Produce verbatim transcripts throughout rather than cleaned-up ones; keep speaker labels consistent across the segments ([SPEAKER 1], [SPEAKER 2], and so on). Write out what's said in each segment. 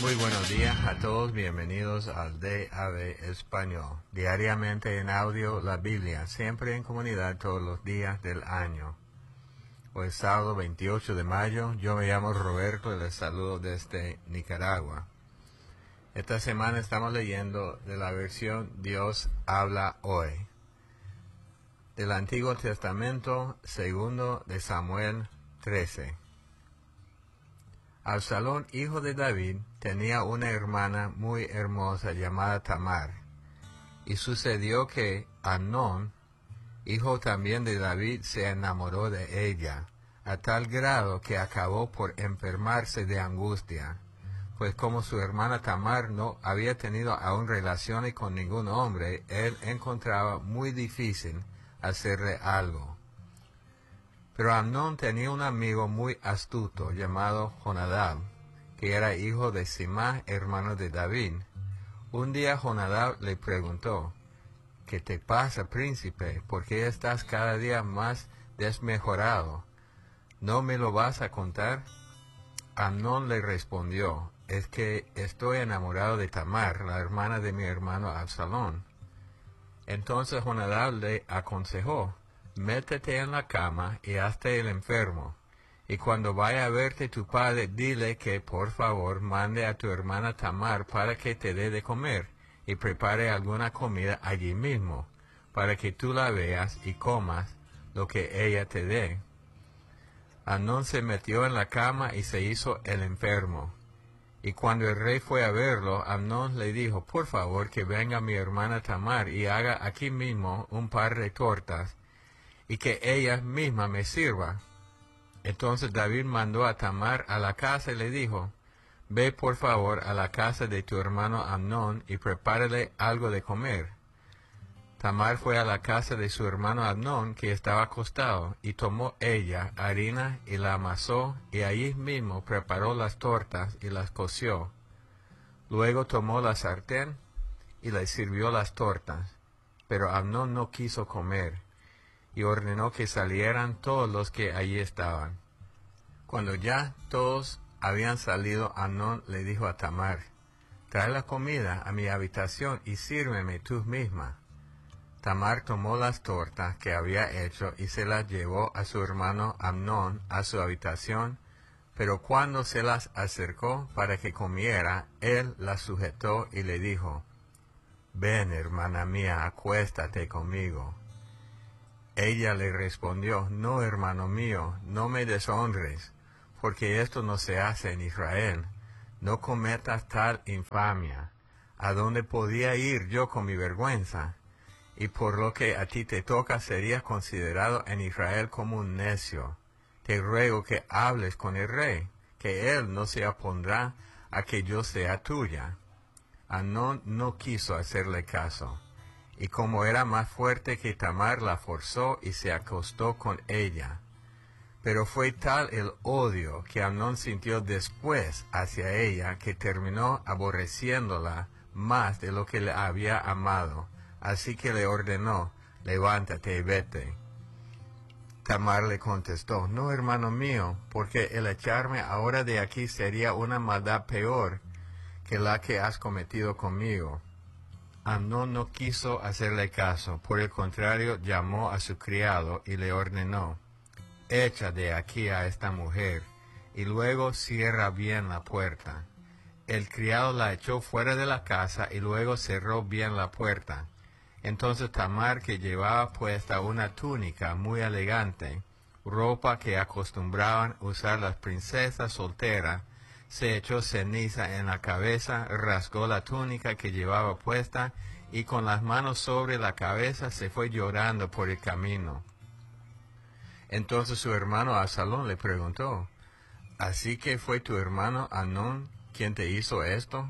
[SPEAKER 1] Muy buenos días a todos, bienvenidos al D A B Español. Diariamente en audio la Biblia, siempre en comunidad todos los días del año. Hoy es sábado veintiocho de mayo, yo me llamo Roberto y les saludo desde Nicaragua. Esta semana estamos leyendo de la versión Dios habla hoy. Del Antiguo Testamento, segundo de Samuel trece. Absalón, hijo de David, tenía una hermana muy hermosa llamada Tamar. Y sucedió que Amnón, hijo también de David, se enamoró de ella, a tal grado que acabó por enfermarse de angustia, pues como su hermana Tamar no había tenido aún relaciones con ningún hombre, él encontraba muy difícil hacerle algo. Pero Amnón tenía un amigo muy astuto llamado Jonadab, que era hijo de Simá, hermano de David. Un día Jonadab le preguntó, ¿qué te pasa, príncipe? ¿Por qué estás cada día más desmejorado? ¿No me lo vas a contar? Amnón le respondió, es que estoy enamorado de Tamar, la hermana de mi hermano Absalón. Entonces Jonadab le aconsejó, métete en la cama y hazte el enfermo, y cuando vaya a verte tu padre, dile que por favor mande a tu hermana Tamar para que te dé de comer, y prepare alguna comida allí mismo, para que tú la veas y comas lo que ella te dé. Amnón se metió en la cama y se hizo el enfermo. Y cuando el rey fue a verlo, Amnón le dijo, por favor que venga mi hermana Tamar y haga aquí mismo un par de tortas, y que ella misma me sirva. Entonces David mandó a Tamar a la casa y le dijo, ve por favor a la casa de tu hermano Amnón y prepárale algo de comer. Tamar fue a la casa de su hermano Amnón, que estaba acostado, y tomó ella harina y la amasó, y allí mismo preparó las tortas y las coció. Luego tomó la sartén y le sirvió las tortas, pero Amnón no quiso comer, y ordenó que salieran todos los que allí estaban. Cuando ya todos habían salido, Amnón le dijo a Tamar, trae la comida a mi habitación y sírveme tú misma. Tamar tomó las tortas que había hecho y se las llevó a su hermano Amnón a su habitación, pero cuando se las acercó para que comiera, él las sujetó y le dijo, ven, hermana mía, acuéstate conmigo. Ella le respondió, no, hermano mío, no me deshonres, porque esto no se hace en Israel. No cometas tal infamia. ¿A dónde podía ir yo con mi vergüenza? Y por lo que a ti te toca, serías considerado en Israel como un necio. Te ruego que hables con el rey, que él no se opondrá a que yo sea tuya. Amnón no quiso hacerle caso. Y como era más fuerte que Tamar, la forzó y se acostó con ella. Pero fue tal el odio que Amnón sintió después hacia ella, que terminó aborreciéndola más de lo que le había amado. Así que le ordenó, levántate y vete. Tamar le contestó, no, hermano mío, porque el echarme ahora de aquí sería una maldad peor que la que has cometido conmigo. Amnón no quiso hacerle caso, por el contrario llamó a su criado y le ordenó, echa de aquí a esta mujer, y luego cierra bien la puerta. El criado la echó fuera de la casa y luego cerró bien la puerta. Entonces Tamar, que llevaba puesta una túnica muy elegante, ropa que acostumbraban usar las princesas solteras, se echó ceniza en la cabeza, rasgó la túnica que llevaba puesta, y con las manos sobre la cabeza se fue llorando por el camino. Entonces su hermano Absalón le preguntó, ¿así que fue tu hermano Amnón quien te hizo esto?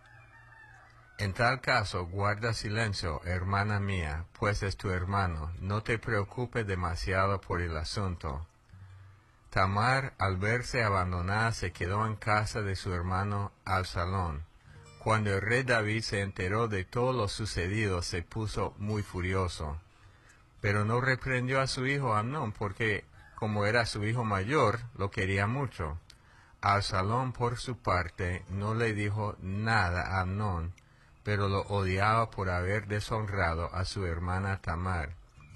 [SPEAKER 1] En tal caso, guarda silencio, hermana mía, pues es tu hermano, no te preocupes demasiado por el asunto. Tamar, al verse abandonada, se quedó en casa de su hermano Absalón. Cuando el rey David se enteró de todo lo sucedido, se puso muy furioso. Pero no reprendió a su hijo Amnón, porque, como era su hijo mayor, lo quería mucho. Absalón, por su parte, no le dijo nada a Amnón, pero lo odiaba por haber deshonrado a su hermana Tamar.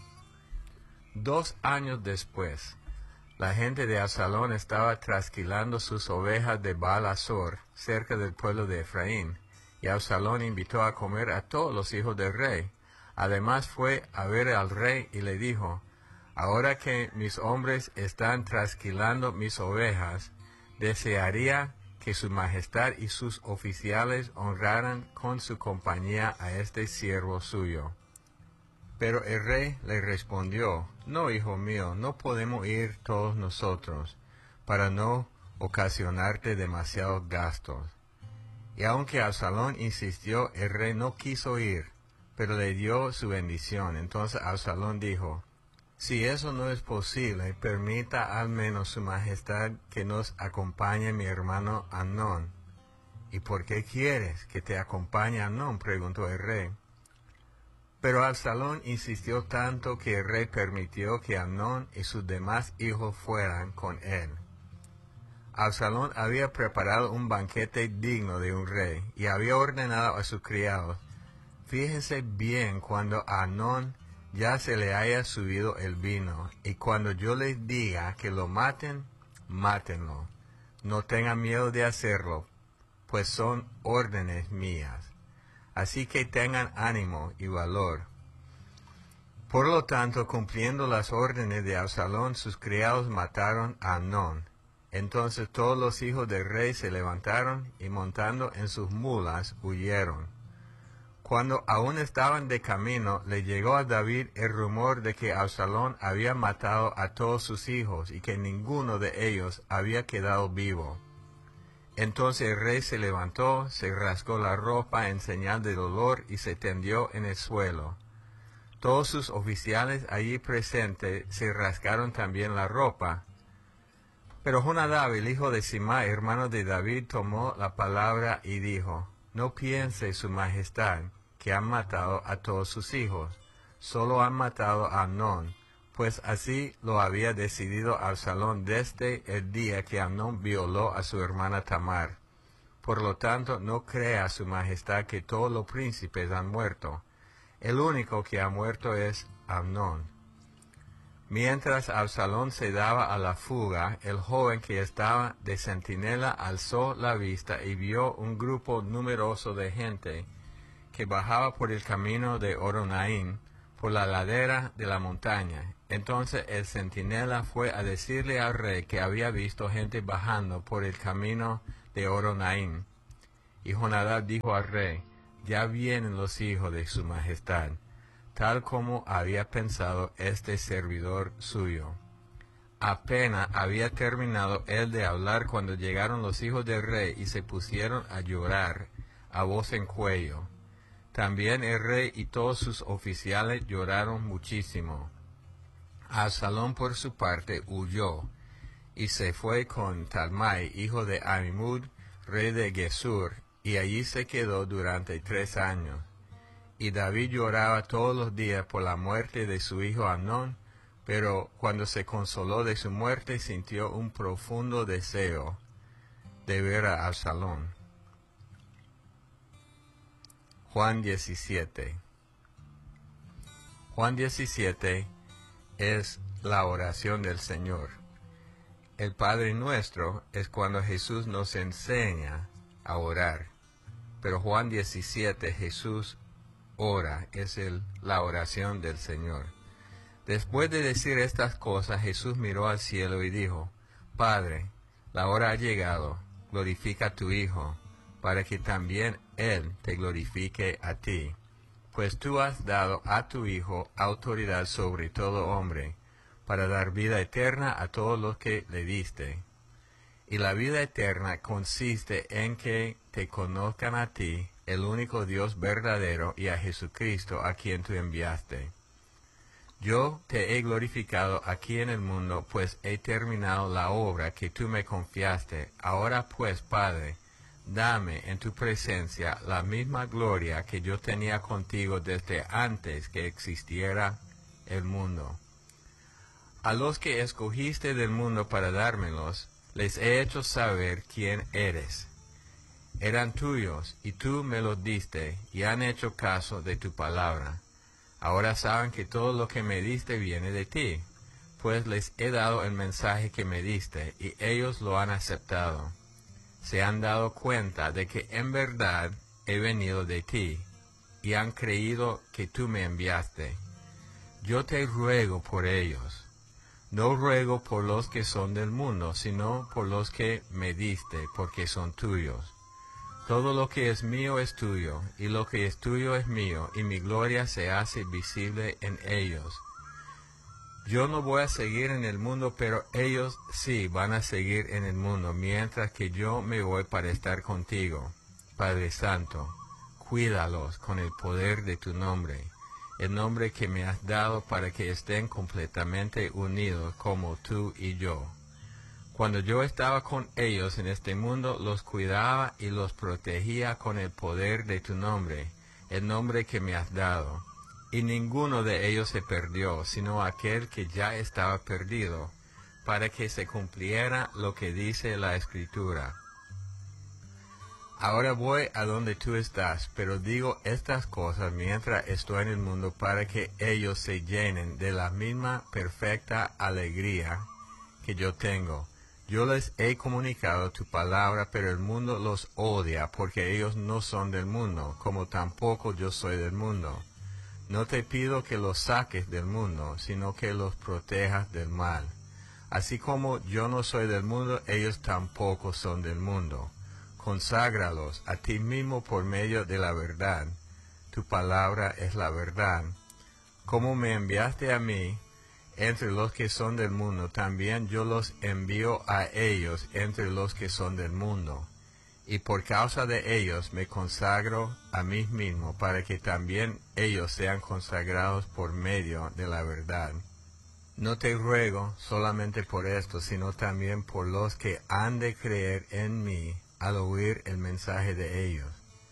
[SPEAKER 1] Dos años después, la gente de Absalón estaba trasquilando sus ovejas de Baal-Azor, cerca del pueblo de Efraín, y Absalón invitó a comer a todos los hijos del rey. Además fue a ver al rey y le dijo, ahora que mis hombres están trasquilando mis ovejas, desearía que su majestad y sus oficiales honraran con su compañía a este siervo suyo. Pero el rey le respondió, no, hijo mío, no podemos ir todos nosotros, para no ocasionarte demasiados gastos. Y aunque Absalón insistió, el rey no quiso ir, pero le dio su bendición. Entonces Absalón dijo, si eso no es posible, permita al menos su majestad que nos acompañe mi hermano Amnón. ¿Y por qué quieres que te acompañe Amnón?, preguntó el rey. Pero Absalón insistió tanto que el rey permitió que Amnón y sus demás hijos fueran con él. Absalón había preparado un banquete digno de un rey y había ordenado a sus criados, fíjense bien cuando a Amnón ya se le haya subido el vino, y cuando yo les diga que lo maten, mátenlo. No tengan miedo de hacerlo, pues son órdenes mías. Así que tengan ánimo y valor. Por lo tanto, cumpliendo las órdenes de Absalón, sus criados mataron a Amnón. Entonces todos los hijos del rey se levantaron y montando en sus mulas huyeron. Cuando aún estaban de camino, le llegó a David el rumor de que Absalón había matado a todos sus hijos y que ninguno de ellos había quedado vivo. Entonces el rey se levantó, se rasgó la ropa en señal de dolor y se tendió en el suelo. Todos sus oficiales allí presentes se rasgaron también la ropa. Pero Jonadab, el hijo de Simá, hermano de David, tomó la palabra y dijo, no piense su majestad que han matado a todos sus hijos, solo han matado a Amnón, pues así lo había decidido Absalón desde el día que Amnón violó a su hermana Tamar. Por lo tanto, no crea su majestad que todos los príncipes han muerto. El único que ha muerto es Amnón. Mientras Absalón se daba a la fuga, el joven que estaba de centinela alzó la vista y vio un grupo numeroso de gente que bajaba por el camino de Horonaín, por la ladera de la montaña. Entonces el centinela fue a decirle al rey que había visto gente bajando por el camino de Horonaín. Y Jonadab dijo al rey, ya vienen los hijos de su majestad, tal como había pensado este servidor suyo. Apenas había terminado él de hablar cuando llegaron los hijos del rey y se pusieron a llorar a voz en cuello. También el rey y todos sus oficiales lloraron muchísimo. Absalón por su parte huyó y se fue con Talmai, hijo de Amihud, rey de Gesur, y allí se quedó durante tres años. Y David lloraba todos los días por la muerte de su hijo Amnón, pero cuando se consoló de su muerte sintió un profundo deseo de ver a Absalón. Juan diecisiete. Juan diecisiete es la oración del Señor. El Padre Nuestro es cuando Jesús nos enseña a orar. Pero Juan diecisiete, Jesús ora, es el, la oración del Señor. Después de decir estas cosas, Jesús miró al cielo y dijo, Padre, la hora ha llegado, glorifica a tu Hijo, para que también Él te glorifique a ti. Pues tú has dado a tu Hijo autoridad sobre todo hombre, para dar vida eterna a todos los que le diste. Y la vida eterna consiste en que te conozcan a ti, el único Dios verdadero, y a Jesucristo, a quien tú enviaste. Yo te he glorificado aquí en el mundo, pues he terminado la obra que tú me confiaste. Ahora pues, Padre, dame en tu presencia la misma gloria que yo tenía contigo desde antes que existiera el mundo. A los que escogiste del mundo para dármelos, les he hecho saber quién eres. Eran tuyos, y tú me los diste, y han hecho caso de tu palabra. Ahora saben que todo lo que me diste viene de ti, pues les he dado el mensaje que me diste, y ellos lo han aceptado. Se han dado cuenta de que en verdad he venido de ti, y han creído que tú me enviaste. Yo te ruego por ellos. No ruego por los que son del mundo, sino por los que me diste, porque son tuyos. Todo lo que es mío es tuyo, y lo que es tuyo es mío, y mi gloria se hace visible en ellos. Yo no voy a seguir en el mundo, pero ellos sí van a seguir en el mundo, mientras que yo me voy para estar contigo. Padre Santo, cuídalos con el poder de tu nombre, el nombre que me has dado para que estén completamente unidos como tú y yo. Cuando yo estaba con ellos en este mundo, los cuidaba y los protegía con el poder de tu nombre, el nombre que me has dado. Y ninguno de ellos se perdió, sino aquel que ya estaba perdido, para que se cumpliera lo que dice la Escritura. Ahora voy a donde tú estás, pero digo estas cosas mientras estoy en el mundo para que ellos se llenen de la misma perfecta alegría que yo tengo. Yo les he comunicado tu palabra, pero el mundo los odia, porque ellos no son del mundo, como tampoco yo soy del mundo. No te pido que los saques del mundo, sino que los protejas del mal. Así como yo no soy del mundo, ellos tampoco son del mundo. Conságralos a ti mismo por medio de la verdad. Tu palabra es la verdad. Como me enviaste a mí, entre los que son del mundo, también yo los envío a ellos entre los que son del mundo. Y por causa de ellos me consagro a mí mismo, para que también ellos sean consagrados por medio de la verdad. No te ruego solamente por esto, sino también por los que han de creer en mí al oír el mensaje de ellos.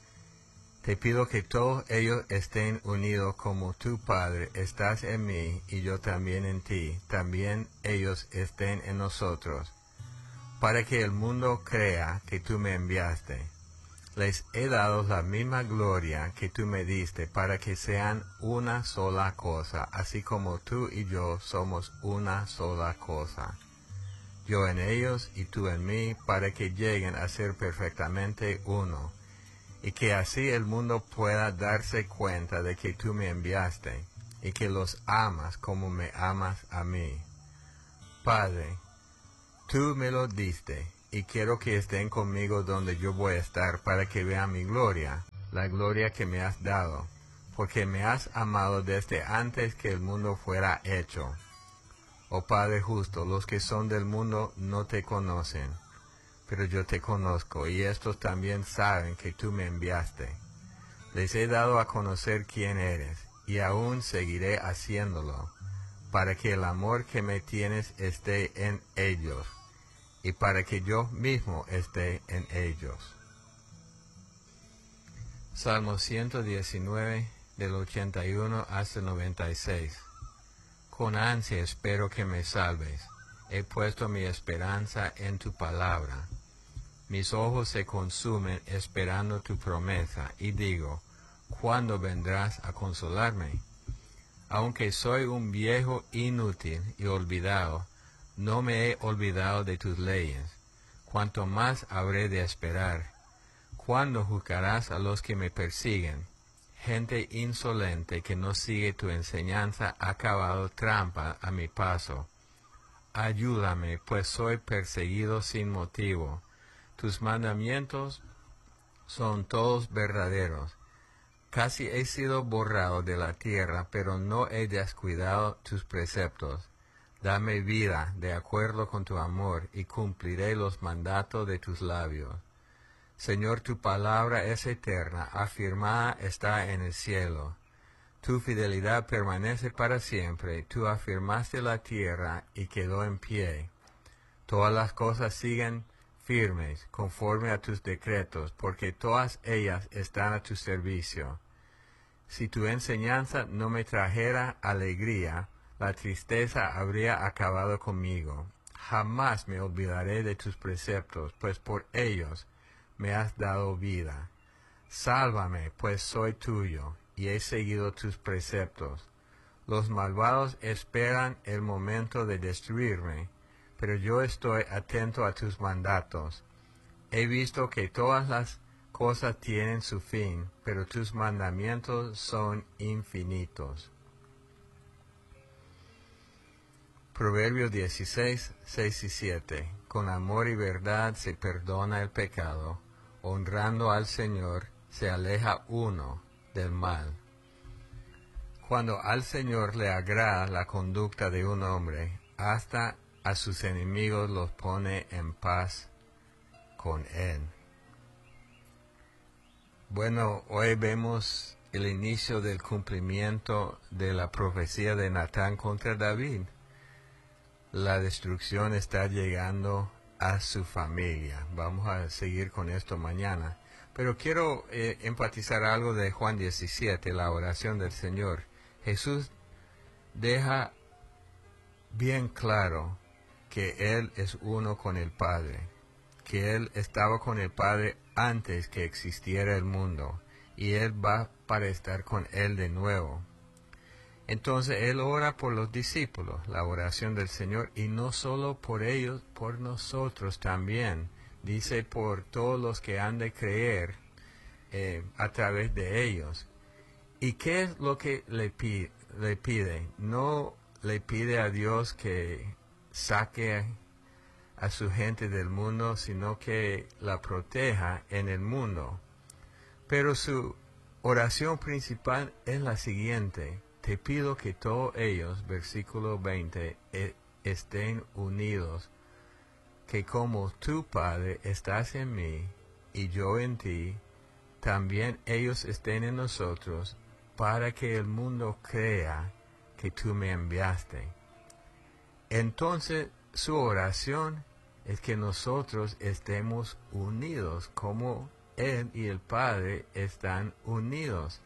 [SPEAKER 1] Te pido que todos ellos estén unidos como tú, Padre, estás en mí y yo también en ti, también ellos estén en nosotros, para que el mundo crea que tú me enviaste. Les he dado la misma gloria que tú me diste, para que sean una sola cosa, así como tú y yo somos una sola cosa. Yo en ellos y tú en mí, para que lleguen a ser perfectamente uno, y que así el mundo pueda darse cuenta de que tú me enviaste, y que los amas como me amas a mí. Padre, tú me lo diste, y quiero que estén conmigo donde yo voy a estar, para que vean mi gloria, la gloria que me has dado, porque me has amado desde antes que el mundo fuera hecho. Oh Padre justo, los que son del mundo no te conocen, pero yo te conozco, y estos también saben que tú me enviaste. Les he dado a conocer quién eres, y aún seguiré haciéndolo, para que el amor que me tienes esté en ellos, y para que yo mismo esté en ellos. Salmo ciento diecinueve, del ochenta y uno hasta el noventa y seis. Con ansia espero que me salves. He puesto mi esperanza en tu palabra. Mis ojos se consumen esperando tu promesa, y digo, ¿cuándo vendrás a consolarme? Aunque soy un viejo inútil y olvidado, no me he olvidado de tus leyes. Cuanto más habré de esperar. ¿Cuándo juzgarás a los que me persiguen? Gente insolente que no sigue tu enseñanza ha cavado trampa a mi paso. Ayúdame, pues soy perseguido sin motivo. Tus mandamientos son todos verdaderos. Casi he sido borrado de la tierra, pero no he descuidado tus preceptos. Dame vida de acuerdo con tu amor, y cumpliré los mandatos de tus labios. Señor, tu palabra es eterna, afirmada está en el cielo. Tu fidelidad permanece para siempre, tú afirmaste la tierra y quedó en pie. Todas las cosas siguen firmes, conforme a tus decretos, porque todas ellas están a tu servicio. Si tu enseñanza no me trajera alegría, la tristeza habría acabado conmigo. jamás me olvidaré de tus preceptos, pues por ellos me has dado vida. Sálvame, pues soy tuyo, y he seguido tus preceptos. Los malvados esperan el momento de destruirme, pero yo estoy atento a tus mandatos. He visto que todas las cosas tienen su fin, pero tus mandamientos son infinitos. Proverbios dieciséis, seis y siete. Con amor y verdad se perdona el pecado, honrando al Señor se aleja uno del mal. Cuando al Señor le agrada la conducta de un hombre, hasta a sus enemigos los pone en paz con él. Bueno, hoy vemos el inicio del cumplimiento de la profecía de Natán contra David. La destrucción está llegando a su familia. Vamos a seguir con esto mañana. Pero quiero eh, enfatizar algo de Juan diecisiete, la oración del Señor. Jesús deja bien claro que Él es uno con el Padre, que Él estaba con el Padre antes que existiera el mundo, y Él va para estar con Él de nuevo. Entonces Él ora por los discípulos, la oración del Señor, y no solo por ellos, por nosotros también. Dice por todos los que han de creer eh, a través de ellos. ¿Y qué es lo que le pide? le pide? No le pide a Dios que saque a su gente del mundo, sino que la proteja en el mundo. Pero su oración principal es la siguiente: te pido que todos ellos, versículo veinte, e- estén unidos, que como tu Padre estás en mí y yo en ti, también ellos estén en nosotros, para que el mundo crea que tú me enviaste. Entonces su oración es que nosotros estemos unidos, como Él y el Padre están unidos.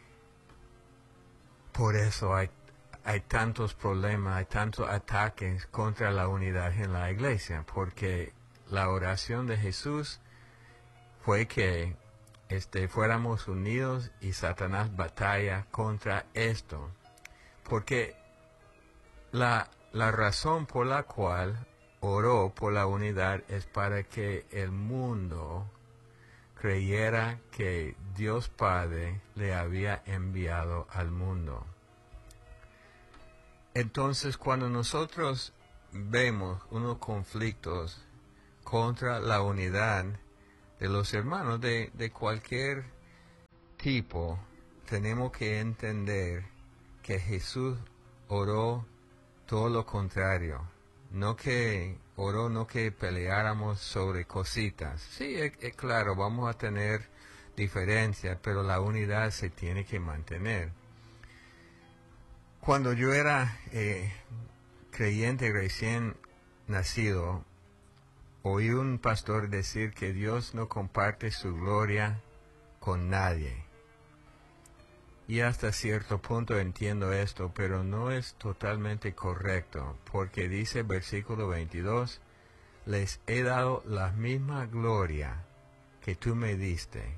[SPEAKER 1] Por eso hay, hay tantos problemas, hay tantos ataques contra la unidad en la iglesia, porque la oración de Jesús fue que este, fuéramos unidos, y Satanás batalla contra esto. Porque la, la razón por la cual oró por la unidad es para que el mundo creyera que Dios Padre le había enviado al mundo. Entonces, cuando nosotros vemos unos conflictos contra la unidad de los hermanos de, de cualquier tipo, tenemos que entender que Jesús oró todo lo contrario. No que oró, no que peleáramos sobre cositas. Sí, es, es claro, vamos a tener diferencias, pero la unidad se tiene que mantener. Cuando yo era eh, creyente recién nacido, oí un pastor decir que Dios no comparte su gloria con nadie. Y hasta cierto punto entiendo esto, pero no es totalmente correcto, porque dice versículo veintidós, les he dado la misma gloria que tú me diste,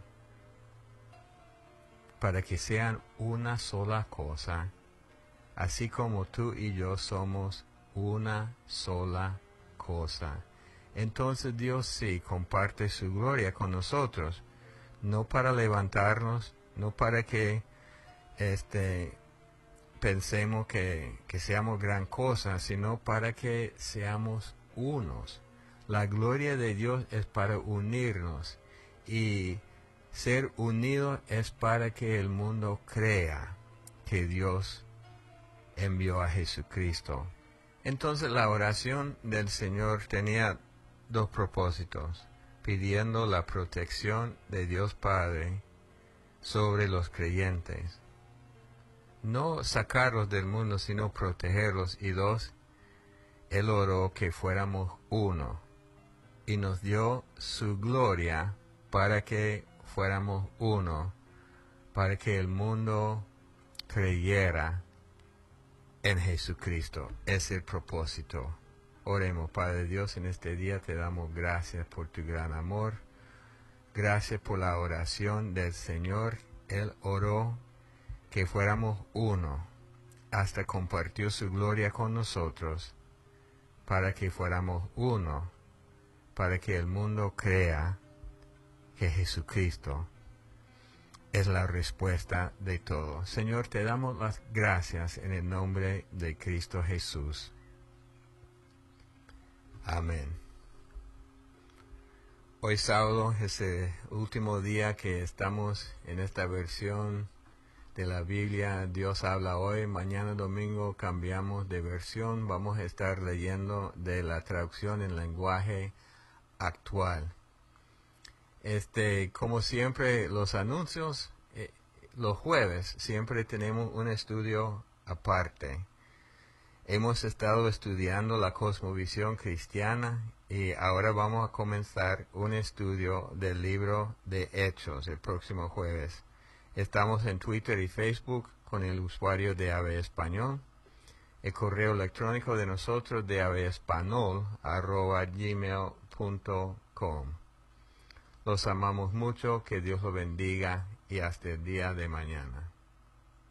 [SPEAKER 1] para que sean una sola cosa, así como tú y yo somos una sola cosa. Entonces Dios sí comparte su gloria con nosotros, no para levantarnos, no para que este, pensemos que, que seamos gran cosa, sino para que seamos unos. La gloria de Dios es para unirnos, y ser unidos es para que el mundo crea que Dios envió a Jesucristo. Entonces la oración del Señor tenía dos propósitos: pidiendo la protección de Dios Padre sobre los creyentes, no sacarlos del mundo, sino protegerlos. Y dos, Él oró que fuéramos uno, y nos dio su gloria para que fuéramos uno, para que el mundo creyera en Jesucristo. Es el propósito. Oremos. Padre Dios, en este día te damos gracias por tu gran amor. Gracias por la oración del Señor. Él oró que fuéramos uno, hasta compartió su gloria con nosotros, para que fuéramos uno, para que el mundo crea que Jesucristo es la respuesta de todo. Señor, te damos las gracias en el nombre de Cristo Jesús. Amén. Hoy sábado es el último día que estamos en esta versión de la Biblia. Dios habla hoy. Mañana domingo cambiamos de versión. Vamos a estar leyendo de la traducción en lenguaje actual. Este, como siempre, los anuncios, eh, los jueves siempre tenemos un estudio aparte. Hemos estado estudiando la cosmovisión cristiana y ahora vamos a comenzar un estudio del libro de Hechos el próximo jueves. Estamos en Twitter y Facebook con el usuario de A V Español. El correo electrónico de nosotros de avespanol arroba gmail punto com. Los amamos mucho, que Dios los bendiga y hasta el día de mañana.